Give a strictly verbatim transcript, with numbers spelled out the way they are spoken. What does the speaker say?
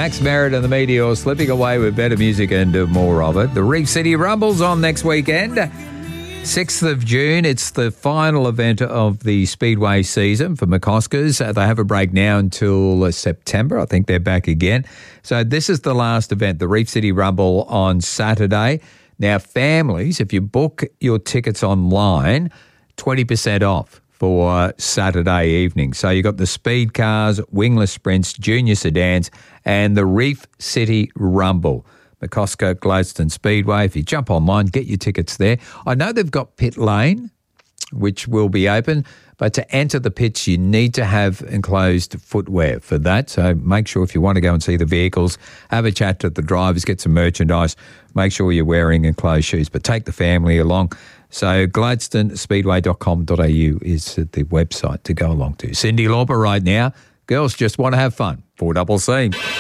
Max Merritt and the Meteors slipping away with better music and uh, more of it. The Reef City Rumble's on next weekend. sixth of June, it's the final event of the Speedway season for McCosker's. Uh, they have a break now until uh, September. I think they're back again. So this is the last event, the Reef City Rumble on Saturday. Now, families, if you book your tickets online, twenty percent off for Saturday evening. So you've got the speed cars, wingless sprints, junior sedans, and the Reef City Rumble. McCosker Gladstone Speedway. If you jump online, get your tickets there. I know they've got pit lane, which will be open, but to enter the pits, you need to have enclosed footwear for that. So make sure if you want to go and see the vehicles, have a chat to the drivers, get some merchandise, make sure you're wearing enclosed shoes, but take the family along. So gladstone speedway dot com dot a u is the website to go along to. Cyndi Lauper right now. Girls just want to have fun. four C C.